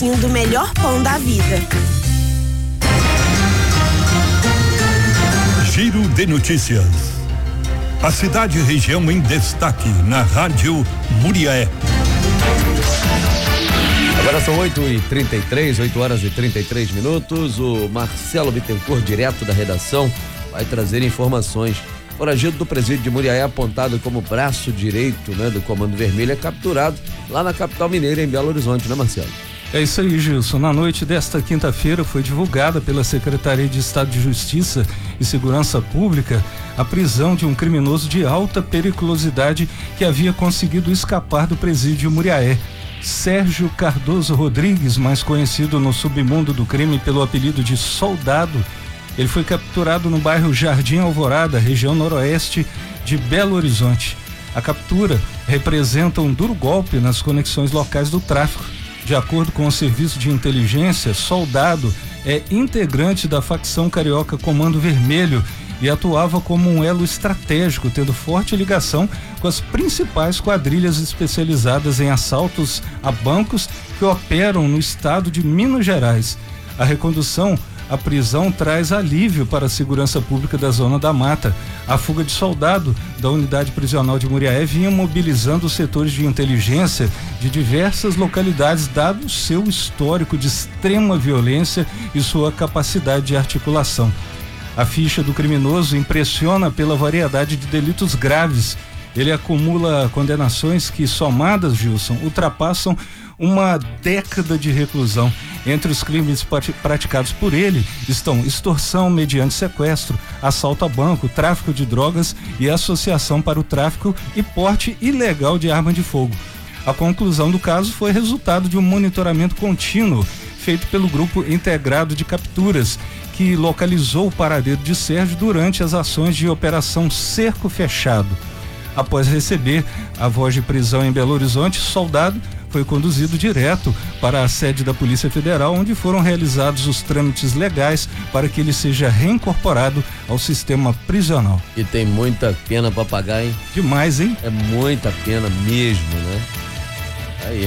pouquinho do melhor pão da vida. Giro de notícias. A cidade e região em destaque na Rádio Muriaé. Agora são 8 horas e 33 minutos. O Marcelo Bittencourt, direto da redação, vai trazer informações. Foragido do presídio de Muriaé, apontado como braço direito, do Comando Vermelho, é capturado lá na capital mineira, em Belo Horizonte, né, Marcelo? É isso aí, Gilson. Na noite desta quinta-feira foi divulgada pela Secretaria de Estado de Justiça e Segurança Pública a prisão de um criminoso de alta periculosidade que havia conseguido escapar do presídio Muriaé. Sérgio Cardoso Rodrigues, mais conhecido no submundo do crime pelo apelido de Soldado, ele foi capturado no bairro Jardim Alvorada, região noroeste de Belo Horizonte. A captura representa um duro golpe nas conexões locais do tráfico. De acordo com o Serviço de Inteligência, Soldado é integrante da facção carioca Comando Vermelho e atuava como um elo estratégico, tendo forte ligação com as principais quadrilhas especializadas em assaltos a bancos que operam no estado de Minas Gerais. A recondução à prisão traz alívio para a segurança pública da Zona da Mata. A fuga de Soldado da unidade prisional de Muriaé vinha mobilizando os setores de inteligência de diversas localidades, dado seu histórico de extrema violência e sua capacidade de articulação. A ficha do criminoso impressiona pela variedade de delitos graves. Ele acumula condenações que, somadas, Gilson, ultrapassam uma década de reclusão. Entre os crimes praticados por ele estão extorsão mediante sequestro, assalto a banco, tráfico de drogas e associação para o tráfico e porte ilegal de arma de fogo. A conclusão do caso foi resultado de um monitoramento contínuo feito pelo Grupo Integrado de Capturas, que localizou o paradeiro de Sérgio durante as ações de Operação Cerco Fechado. Após receber a voz de prisão em Belo Horizonte, Soldado foi conduzido direto para a sede da Polícia Federal, onde foram realizados os trâmites legais para que ele seja reincorporado ao sistema prisional. E tem muita pena para pagar, hein? Demais, hein? É muita pena mesmo, né? Aí.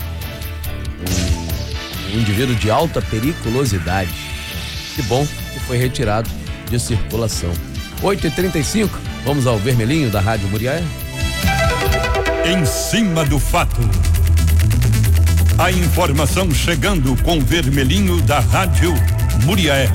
Um indivíduo de alta periculosidade. Que bom que foi retirado de circulação. 8h35, vamos ao vermelhinho da Rádio Muriaé. Em cima do fato. A informação chegando com o vermelhinho da Rádio Muriaé.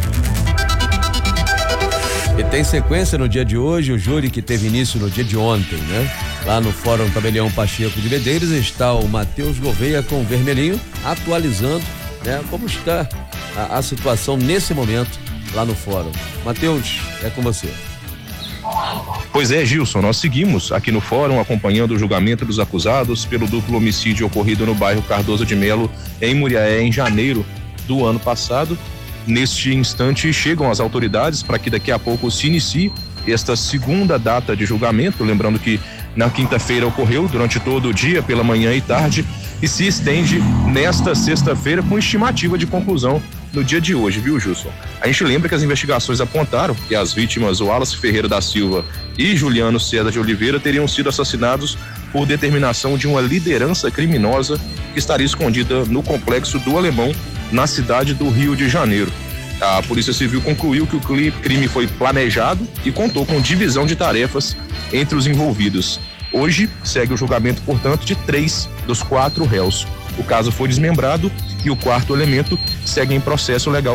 E tem sequência no dia de hoje, o júri que teve início no dia de ontem, né? Lá no Fórum Tabelião Pacheco de Medeiros está o Matheus Gouveia com o vermelhinho, atualizando, né? Como está a situação nesse momento lá no Fórum. Matheus, é com você. Pois é, Gilson, nós seguimos aqui no Fórum acompanhando o julgamento dos acusados pelo duplo homicídio ocorrido no bairro Cardoso de Melo, em Muriaé, em janeiro do ano passado. Neste instante chegam as autoridades para que daqui a pouco se inicie esta segunda data de julgamento, lembrando que na quinta-feira ocorreu durante todo o dia, pela manhã e tarde, e se estende nesta sexta-feira com estimativa de conclusão no dia de hoje, viu, Gilson? A gente lembra que as investigações apontaram que as vítimas Wallace Ferreira da Silva e Juliano César de Oliveira teriam sido assassinados por determinação de uma liderança criminosa que estaria escondida no complexo do Alemão, na cidade do Rio de Janeiro. A Polícia Civil concluiu que o crime foi planejado e contou com divisão de tarefas entre os envolvidos. Hoje segue o julgamento, portanto, de 3 dos 4 réus. O caso foi desmembrado e o quarto elemento segue em processo legal